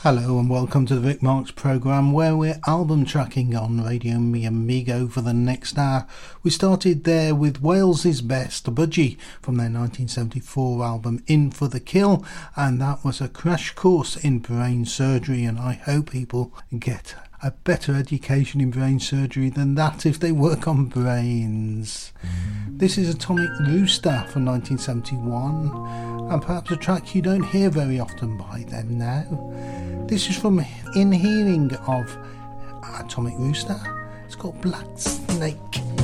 Hello and welcome to the Vic Marks programme, where we're album tracking on Radio Mi Amigo for the next hour. We started there with Wales' Best, Budgie, from their 1974 album In for the Kill, and that was a crash course in brain surgery, and I hope people get a better education in brain surgery than that if they work on brains. This is Atomic Rooster from 1971, and perhaps a track you don't hear very often by them now. This is from In Hearing of Atomic Rooster. It's called Black Snake.